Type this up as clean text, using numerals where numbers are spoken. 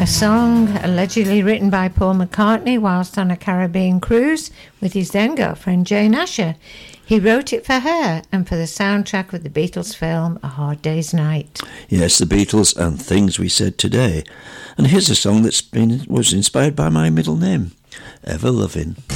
A song allegedly written by Paul McCartney whilst on a Caribbean cruise with his then girlfriend Jane Asher. He wrote it for her and for the soundtrack of the Beatles film A Hard Day's Night. Yes, the Beatles and Things We Said Today. And here's a song was inspired by my middle name, Ever Loving.